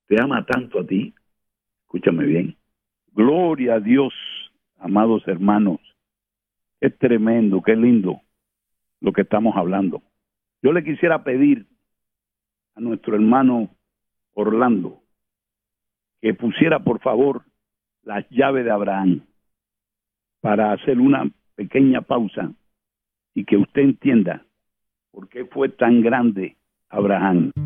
te ama tanto a ti. Escúchame bien. Gloria a Dios, amados hermanos. Es tremendo, qué lindo lo que estamos hablando. Yo le quisiera pedir a nuestro hermano Orlando que pusiera, por favor, las llaves de Abraham para hacer una pequeña pausa y que usted entienda por qué fue tan grande Abraham.